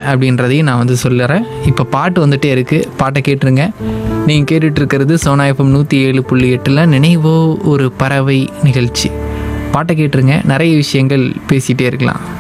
அப்படின்றதையும் நான் வந்து சொல்லுறேன். இப்போ பாட்டு வந்துட்டே இருக்குது, பாட்டை கேட்டுருங்க. நீங்கள் கேட்டுட்டு இருக்கிறது சோனா எஃப்எம் 107.8 நினைவோ ஒரு பறவை நிகழ்ச்சி. பாட்டை கேட்டுருங்க, நிறைய விஷயங்கள் பேசிகிட்டே இருக்கலாம்.